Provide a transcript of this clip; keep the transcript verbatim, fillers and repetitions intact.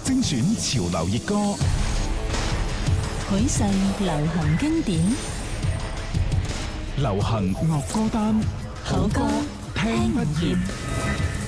精選潮流熱歌， 許世流行經典， 流行樂歌單， 好歌聽不厭。